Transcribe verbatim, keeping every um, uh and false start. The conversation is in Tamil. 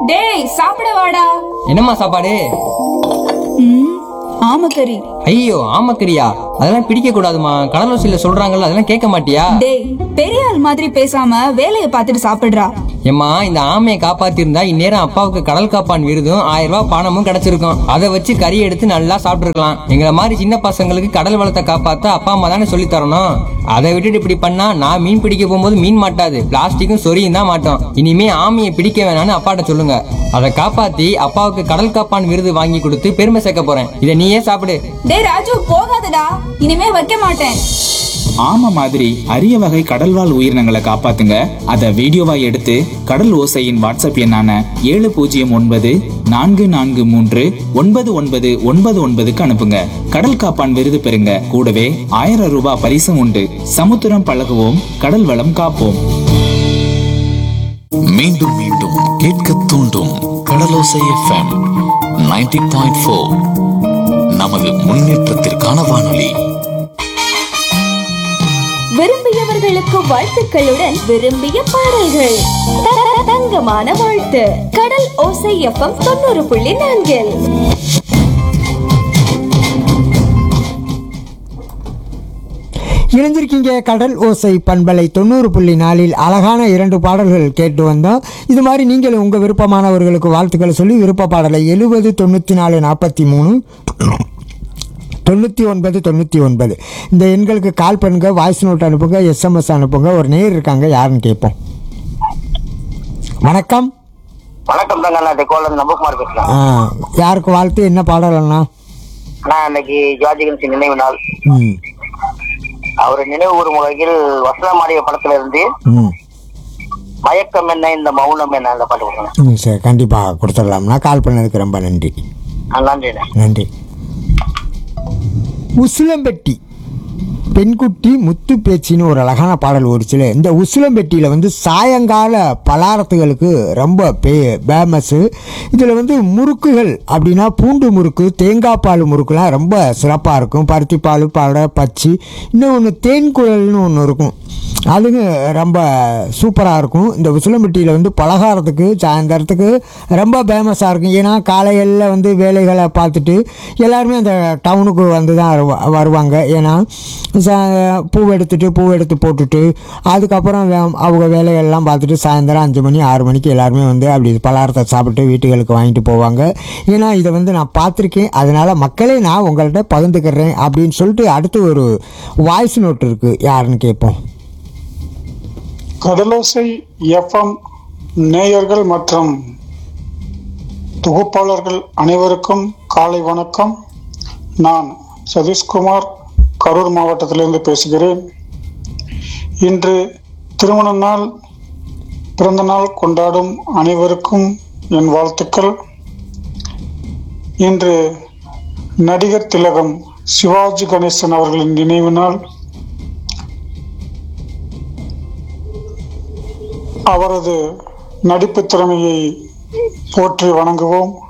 டேய் சாப்பிட வாடா. என்னம்மா சாப்பாடு? ம் ஆமக்கறி. ஐயோ ஆமக்கறியா? அதெல்லாம் பிடிக்க கூடாதுமா. கடலோசியில சொல்றாங்கல்ல, அதெல்லாம் கேட்க மாட்டியா? டேய் பெரிய ஆள் மாதிரி பேசாம வேலையை பார்த்துட்டு சாப்பிடுறா. ஏம்மா, இந்த ஆமையை காப்பாத்திருந்தா இந்நேரம் அப்பாவுக்கு கடல் காப்பான் விருதும் ஆயிரம் ரூபாய் பணமும் கிடைச்சிருக்கும். அதை வச்சு கறி எடுத்து நல்லா சாப்பிட்டுருக்கலாம். எங்களை மாதிரி சின்ன பசங்களுக்கு கடல் வளத்தை காப்பாத்த அப்பா அம்மா தானே சொல்லி தரணும். அதை விட்டுட்டு இப்படி பண்ணா நான் மீன் பிடிக்க போகும்போது மீன் மாட்டாது, பிளாஸ்டிக்கும் சொரியும் தான் மாட்டோம். இனிமே ஆமையை பிடிக்க வேணாம்னு அப்பாட்ட சொல்லுங்க. அதை காப்பாத்தி அப்பாவுக்கு கடல் காப்பான் விருது வாங்கி கொடுத்து பெருமை சேர்க்க போறேன். இதை நீயே சாப்பிடு. டேய் ராஜு போகாதடா, இனிமே வைக்க மாட்டேன். ஆமை மாதிரி அரிய வகை கடல்வாழ் உயிரினங்களை காப்பாத்துங்க. அதை வீடியோவா எடுத்து கடல் ஓசையின் வாட்ஸ்அப் எண்ணான ஏழு பூஜ்ஜியம் ஒன்பது நான்கு நான்கு மூன்று ஒன்பது ஒன்பது ஒன்பது ஒன்பதுக்கு அனுப்புங்க. கடல் காப்பான் விருது பெறுங்க. கூடவே ஆயிரம் ரூபாய் பரிசும் உண்டு. சமுத்திரம் பழகுவோம், கடல் வளம் காப்போம். மீண்டும் மீண்டும் கேட்க தூண்டும் கடலோசை எஃப்எம் நைன்டி பாயிண்ட் ஃபோர். நமது முன்னேற்றத்திற்கான வானொலி. விரும்பியவர்களுக்கு வாழ்த்துக்களுடன் விரும்பிய பாடல்கள். தங்கமான வாழ்த்து. கடல் ஓசை எஃப்எம் தொண்ணூறு புள்ளி நான்கில். இணைஞ்சிருக்கீங்க கடல் ஓசை பண்பலை தொண்ணூறு புள்ளி நாலில். அழகான இரண்டு பாடல்கள் கேட்டு வந்தோம். இது மாதிரி நீங்கள் உங்கள் விருப்பமானவர்களுக்கு வாழ்த்துக்களை சொல்லி விருப்ப பாடலை எழுபது தொண்ணூற்றி நாலு நாற்பத்தி மூணு தொண்ணூற்றி ஒன்பது தொண்ணூற்றி ஒன்பது இந்த எண்களுக்கு கால் பண்ணுங்க, வாய்ஸ் நோட் அனுப்புங்க, எஸ்எம்எஸ் அனுப்புங்க. ஒரு நேர் இருக்காங்க, யாருன்னு கேட்போம். வணக்கம். வணக்கம் தாங்க, நான் கோலம் நம்பகுமார் பேசுறேன். ஆ, யாருக்கு வாழ்த்து, என்ன பாடலண்ணா? நான் இன்னைக்கு ஜார்ஜிகன்ஸ் நினைவு நாள். ம் அவர் நினைவு கூறும் வகையில் வசனமாடிய படத்துல இருந்து ம் மயக்கம் என்ன இந்த மௌனம் என்ன அந்த பாட்டு கொடுங்க. ம் சரி, கண்டிப்பாக கொடுத்துடலாம்ண்ணா. கால் பண்ணதுக்கு ரொம்ப நன்றி. நன்றி நன்றி. உசிலம்பட்டி பெண்குட்டி முத்து பேச்சின்னு ஒரு அழகான பாடல் ஓடிச்சுல. இந்த உசிலம்பட்டியில் வந்து சாயங்கால பலாரத்துகளுக்கு ரொம்ப பே ஃபேமஸ்ஸு. இதில் வந்து முறுக்குகள் அப்படின்னா பூண்டு முறுக்கு, தேங்காய் பால் முறுக்குலாம் ரொம்ப சிறப்பாக இருக்கும். பருத்தி பால், பழ பச்சி, இன்னும் ஒன்று தேன் குழல்னு ஒன்று இருக்கும், அதுங்க ரொம்ப சூப்பராக இருக்கும். இந்த உசிலம்பட்டியில் வந்து பலகாரத்துக்கு சாயந்தரத்துக்கு ரொம்ப ஃபேமஸாக இருக்கும். ஏன்னா காலையில் வந்து வேலைகளை பார்த்துட்டு எல்லாருமே அந்த டவுனுக்கு வந்து தான் வருவாங்க. ஏன்னா பூ எடுத்துட்டு பூ எடுத்து போட்டுட்டு அதுக்கப்புறம் அவங்க வேலைகள்லாம் பார்த்துட்டு சாயந்தரம் அஞ்சு மணி ஆறு மணிக்கு எல்லாருமே வந்து அப்படி பலகாரத்தை சாப்பிட்டு வீட்டுகளுக்கு வாங்கிட்டு போவாங்க. ஏன்னா இதை வந்து நான் பார்த்துருக்கேன், அதனால் மக்களே நான் உங்கள்கிட்ட பகிர்ந்துக்கிறேன் அப்படின்னு சொல்லிட்டு அடுத்து ஒரு வாய்ஸ் நோட் இருக்குது, யாருன்னு கேட்போம். கடலோசை எஃப்எம் நேயர்கள் மற்றும் தொகுப்பாளர்கள் அனைவருக்கும் காலை வணக்கம். நான் சதீஷ்குமார், கரூர் மாவட்டத்திலிருந்து பேசுகிறேன். இன்று திருமண நாள், பிறந்த நாள் கொண்டாடும் அனைவருக்கும் என் வாழ்த்துக்கள். இன்று நடிகர் திலகம் சிவாஜி கணேசன் அவர்களின் நினைவு நாள். அவரது நடிப்பு திறமையை போற்றி வணங்குவோம்.